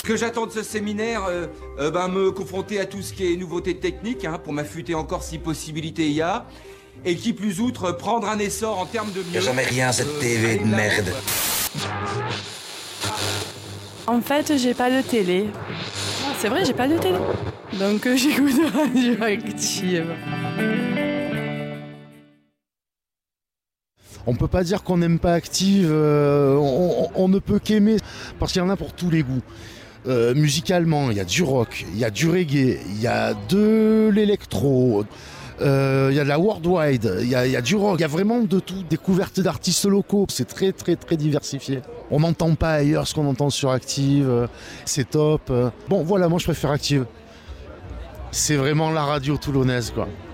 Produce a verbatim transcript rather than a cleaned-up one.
que j'attends de ce séminaire, euh, euh, ben, me confronter à tout ce qui est nouveauté technique, hein, pour m'affûter encore si possibilité y a. Et qui plus outre, prendre un essor en termes de mieux. Y'a jamais rien cette euh, T V de merde. En fait, j'ai pas de télé. Ah, c'est vrai, j'ai pas de télé. Donc euh, j'écoute Radioactive. On peut pas dire qu'on n'aime pas Active, euh, on, on, on ne peut qu'aimer, parce qu'il y en a pour tous les goûts. Euh, musicalement, il y a du rock, il y a du reggae, il y a de l'électro, euh, il y a de la worldwide, il y a, il y a du rock, il y a vraiment de tout, découverte d'artistes locaux, c'est très très très diversifié. On n'entend pas ailleurs ce qu'on entend sur Active, c'est top. Bon voilà, moi je préfère Active. C'est vraiment la radio toulonnaise quoi.